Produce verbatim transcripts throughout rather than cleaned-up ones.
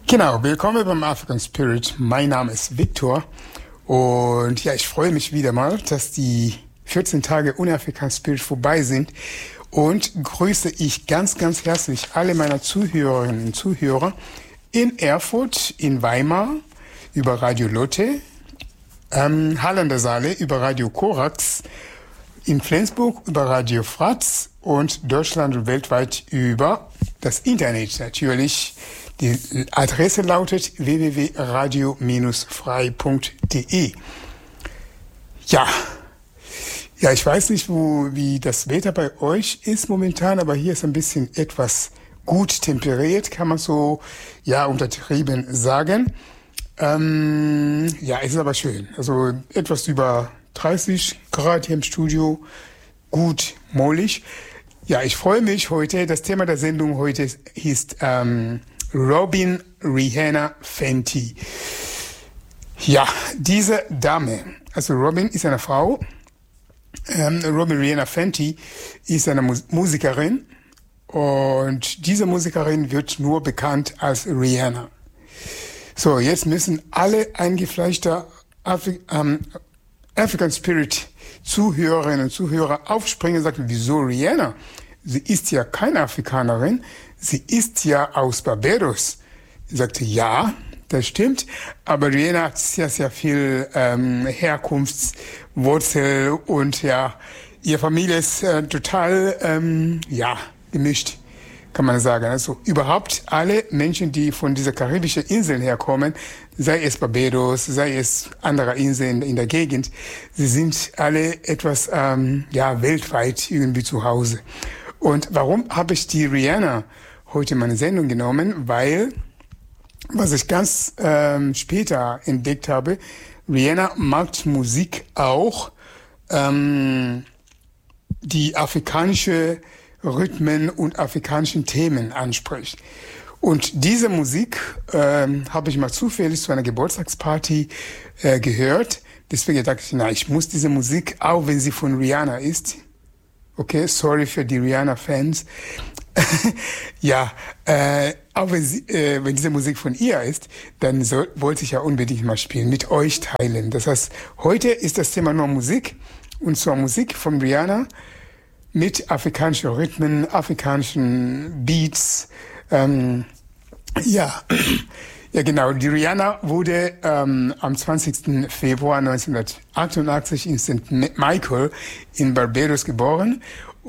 Genau, willkommen beim African Spirit. Mein Name ist Victor und ja, ich freue mich wieder mal, dass die vierzehn Tage Unafrican Spirit vorbei sind und grüße ich ganz, ganz herzlich alle meiner Zuhörerinnen und Zuhörer in Erfurt, in Weimar über Radio Lotte, ähm, Halle an der Saale über Radio Korax, in Flensburg über Radio Fratz und Deutschland und weltweit über das Internet natürlich. Die Adresse lautet w w w punkt radio frei punkt d e. Ja, ja, ich weiß nicht, wo, wie das Wetter bei euch ist momentan, aber hier ist ein bisschen etwas gut temperiert, kann man so, ja, untertrieben sagen. Ähm, ja, es ist aber schön. Also etwas über dreißig Grad hier im Studio, gut mollig. Ja, ich freue mich heute. Das Thema der Sendung heute ist ähm, Robin Rihanna Fenty. Ja, diese Dame, also Robin ist eine Frau. Ähm, Robin Rihanna Fenty ist eine Mus- Musikerin und diese Musikerin wird nur bekannt als Rihanna. So, jetzt müssen alle eingefleischte Afri- ähm, African Spirit Zuhörerinnen und Zuhörer aufspringen und sagen, wieso Rihanna? Sie ist ja keine Afrikanerin, sie ist ja aus Barbados. Ich sagte, ja, das stimmt, aber Rihanna hat sehr, sehr viel ähm, Herkunftswurzel und ja, ihre Familie ist äh, total, ähm, ja, gemischt, kann man sagen. Also überhaupt alle Menschen, die von dieser karibischen Inseln herkommen, sei es Barbados, sei es andere Inseln in der Gegend, sie sind alle etwas, ähm, ja, weltweit irgendwie zu Hause. Und warum habe ich die Rihanna heute in meine Sendung genommen? Weil, was ich ganz ähm, später entdeckt habe, Rihanna macht Musik auch, ähm, die afrikanische Rhythmen und afrikanischen Themen anspricht. Und diese Musik ähm, habe ich mal zufällig zu einer Geburtstagsparty äh, gehört. Deswegen dachte ich, na, ich muss diese Musik, auch wenn sie von Rihanna ist, okay, sorry für die Rihanna-Fans. ja, äh, auch wenn, sie, äh, wenn diese Musik von ihr ist, dann soll, wollte ich ja unbedingt mal spielen, mit euch teilen. Das heißt, heute ist das Thema nur Musik, und zwar Musik von Rihanna mit afrikanischen Rhythmen, afrikanischen Beats. Ähm, ja, ja genau, die Rihanna wurde ähm, am zwanzigsten Februar neunzehnhundertachtundachtzig in Sankt Michael in Barbados geboren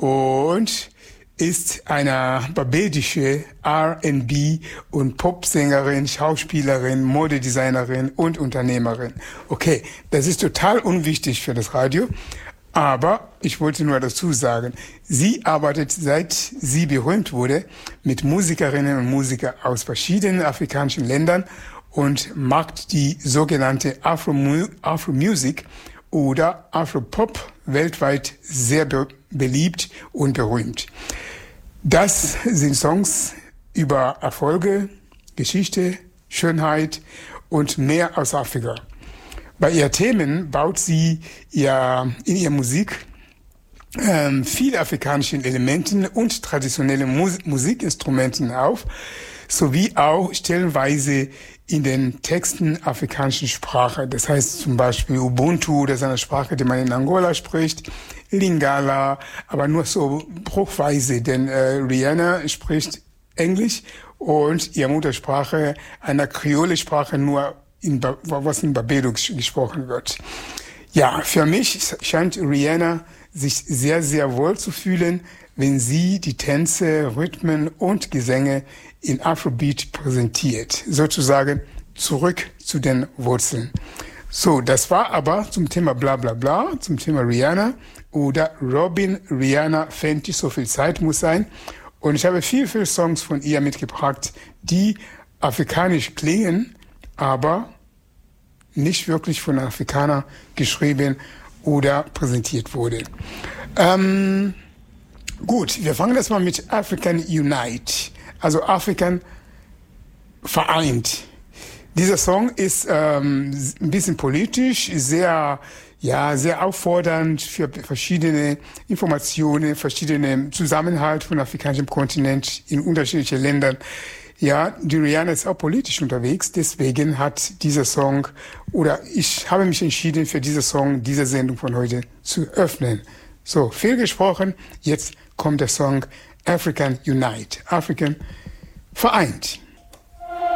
und ist eine barbadische R and B und Popsängerin, Schauspielerin, Modedesignerin und Unternehmerin. Okay, das ist total unwichtig für das Radio, aber ich wollte nur dazu sagen, sie arbeitet, seit sie berühmt wurde, mit Musikerinnen und Musikern aus verschiedenen afrikanischen Ländern und macht die sogenannte Afro- Afro-Music oder Afro-Pop weltweit sehr be- beliebt und berühmt. Das sind Songs über Erfolge, Geschichte, Schönheit und mehr aus Afrika. Bei ihren Themen baut sie ja in ihrer Musik ähm, viele afrikanische Elementen und traditionelle Mus- Musikinstrumenten auf, sowie auch stellenweise in den Texten afrikanischen Sprache. Das heißt zum Beispiel Ubuntu, das ist eine Sprache, die man in Angola spricht, Lingala, aber nur so bruchweise, denn äh, Rihanna spricht Englisch und ihre Muttersprache eine Kreole-Sprache nur in ba- was in Barbados gesprochen wird. Ja, für mich scheint Rihanna sich sehr, sehr wohl zu fühlen, wenn sie die Tänze, Rhythmen und Gesänge in Afrobeat präsentiert. Sozusagen zurück zu den Wurzeln. So, das war aber zum Thema bla bla bla, zum Thema Rihanna oder Robin Rihanna Fenty, so viel Zeit muss sein. Und ich habe viel, viel Songs von ihr mitgebracht, die afrikanisch klingen, aber nicht wirklich von Afrikanern geschrieben oder präsentiert wurde. Ähm, gut, wir fangen das mal mit African Unite, also Afrikan vereint. Dieser Song ist ähm, ein bisschen politisch, sehr, ja, sehr auffordernd für verschiedene Informationen, verschiedene Zusammenhalt von afrikanischem Kontinent in unterschiedlichen Ländern. Ja, die Rihanna ist auch politisch unterwegs, deswegen hat dieser Song, oder ich habe mich entschieden, für diesen Song, diese Sendung von heute zu öffnen. So, viel gesprochen, jetzt kommt der Song African Unite, African vereint.